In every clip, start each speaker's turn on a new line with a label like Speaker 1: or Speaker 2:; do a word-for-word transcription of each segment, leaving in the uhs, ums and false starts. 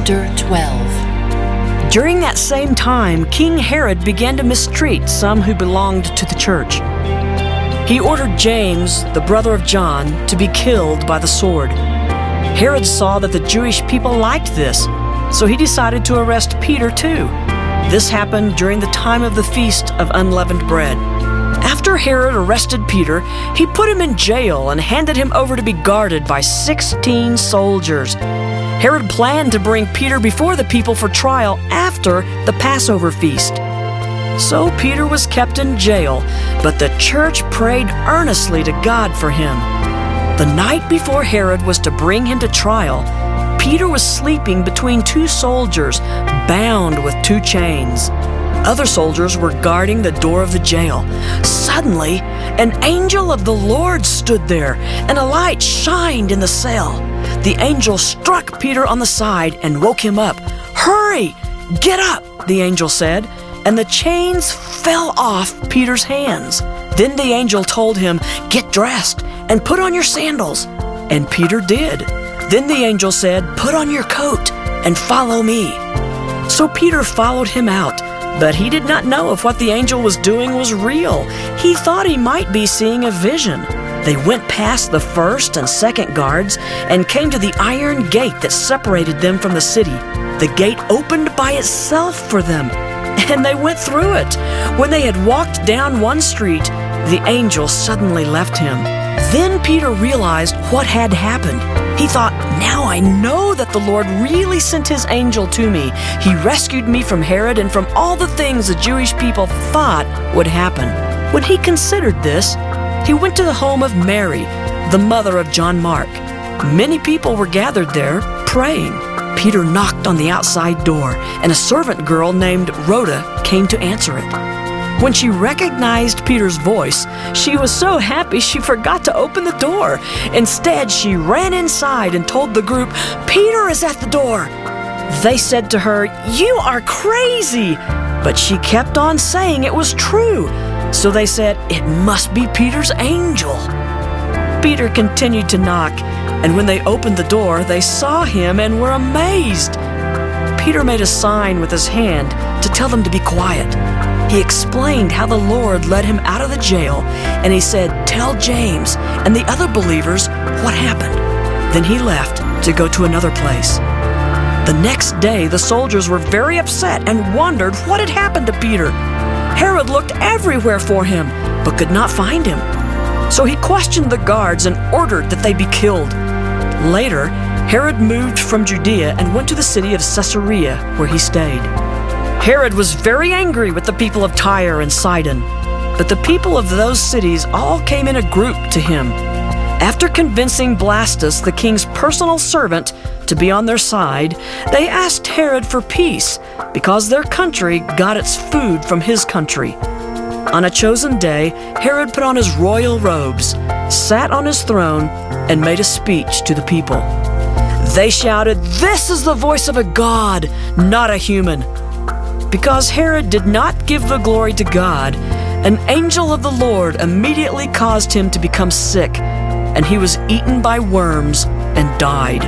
Speaker 1: Chapter twelve.
Speaker 2: During that same time, King Herod began to mistreat some who belonged to the church. He ordered James, the brother of John, to be killed by the sword. Herod saw that the Jewish people liked this, so he decided to arrest Peter too. This happened during the time of the Feast of Unleavened Bread. After Herod arrested Peter, he put him in jail and handed him over to be guarded by sixteen soldiers. Herod planned to bring Peter before the people for trial after the Passover feast. So Peter was kept in jail, but the church prayed earnestly to God for him. The night before Herod was to bring him to trial, Peter was sleeping between two soldiers, bound with two chains. Other soldiers were guarding the door of the jail. Suddenly, an angel of the Lord stood there, and a light shined in the cell. The angel struck Peter on the side and woke him up. "Hurry! Get up!" the angel said, and the chains fell off Peter's hands. Then the angel told him, "Get dressed and put on your sandals." And Peter did. Then the angel said, "Put on your coat and follow me." So Peter followed him out, but he did not know if what the angel was doing was real. He thought he might be seeing a vision. They went past the first and second guards and came to the iron gate that separated them from the city. The gate opened by itself for them, and they went through it. When they had walked down one street, the angel suddenly left him. Then Peter realized what had happened. He thought, "Now I know that the Lord really sent his angel to me. He rescued me from Herod and from all the things the Jewish people thought would happen." When he considered this, he went to the home of Mary, the mother of John Mark. Many people were gathered there, praying. Peter knocked on the outside door, and a servant girl named Rhoda came to answer it. When she recognized Peter's voice, she was so happy she forgot to open the door. Instead, she ran inside and told the group, "Peter is at the door." They said to her, "You are crazy!" But she kept on saying it was true. So they said, "It must be Peter's angel." Peter continued to knock, and when they opened the door, they saw him and were amazed. Peter made a sign with his hand to tell them to be quiet. He explained how the Lord led him out of the jail, and he said, "Tell James and the other believers what happened." Then he left to go to another place. The next day, the soldiers were very upset and wondered what had happened to Peter. Herod looked everywhere for him, but could not find him. So he questioned the guards and ordered that they be killed. Later, Herod moved from Judea and went to the city of Caesarea, where he stayed. Herod was very angry with the people of Tyre and Sidon, but the people of those cities all came in a group to him. After convincing Blastus, the king's personal servant, to be on their side, they asked Herod for peace because their country got its food from his country. On a chosen day, Herod put on his royal robes, sat on his throne, and made a speech to the people. They shouted, "This is the voice of a god, not a human." Because Herod did not give the glory to God, an angel of the Lord immediately caused him to become sick, and he was eaten by worms and died.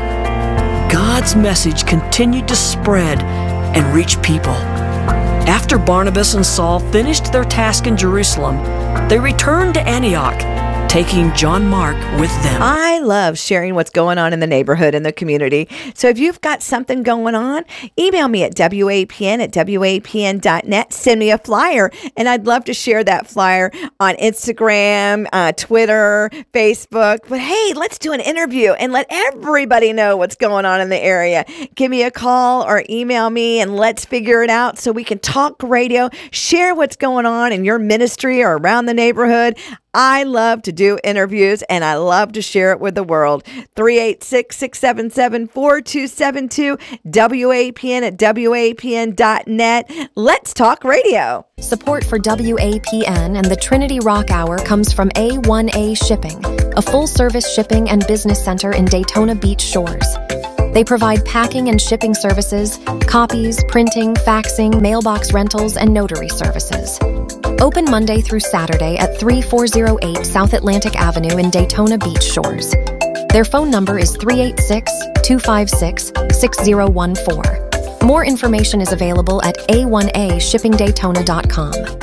Speaker 2: God's message continued to spread and reach people. After Barnabas and Saul finished their task in Jerusalem, they returned to Antioch, taking John Mark with them.
Speaker 3: I love sharing what's going on in the neighborhood and the community. So if you've got something going on, email me at W A P N at W A P N dot net. Send me a flyer, and I'd love to share that flyer on Instagram, uh, Twitter, Facebook. But hey, let's do an interview and let everybody know what's going on in the area. Give me a call or email me, and let's figure it out so we can talk radio, share what's going on in your ministry or around the neighborhood. I love to do interviews, and I love to share it with the world. three eight six, six seven seven, four two seven two, W A P N at W A P N dot net. Let's talk radio.
Speaker 4: Support for W A P N and the Trinity Rock Hour comes from A one A Shipping, a full-service shipping and business center in Daytona Beach Shores. They provide packing and shipping services, copies, printing, faxing, mailbox rentals, and notary services. Open Monday through Saturday at three four zero eight South Atlantic Avenue in Daytona Beach Shores. Their phone number is three eight six, two five six, six zero one four. More information is available at a one a shipping daytona dot com.